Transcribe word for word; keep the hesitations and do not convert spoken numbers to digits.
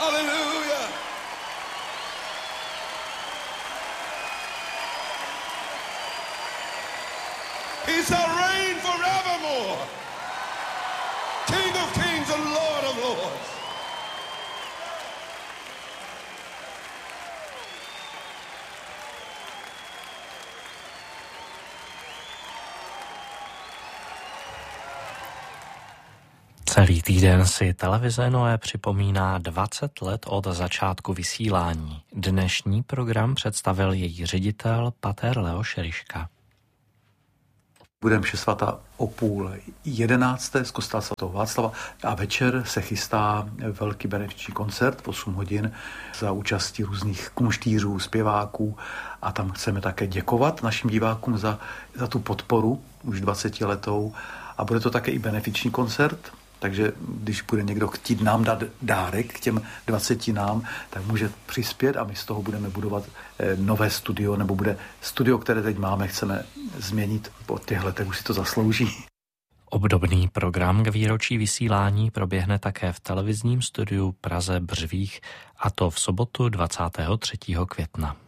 Hallelujah. He shall reign forevermore. King of kings and Lord of lords. Celý týden si televize Noé připomíná dvacet let od začátku vysílání. Dnešní program představil její ředitel pater Leoš Ryška. Bude mše svatá o půl jedenácté z kostela svatého Václava a večer se chystá velký benefiční koncert v osm hodin za účastí různých kunštýřů, zpěváků a tam chceme také děkovat našim divákům za, za tu podporu už dvacetiletou a bude to také i benefiční koncert. Takže když bude někdo chtít nám dát dárek k těm dvaceti nám, tak může přispět a my z toho budeme budovat nové studio, nebo bude studio, které teď máme, chceme změnit po těch letech, už si to zaslouží. Obdobný program k výročí vysílání proběhne také v televizním studiu Praze Břevích, a to v sobotu dvacátého třetího května.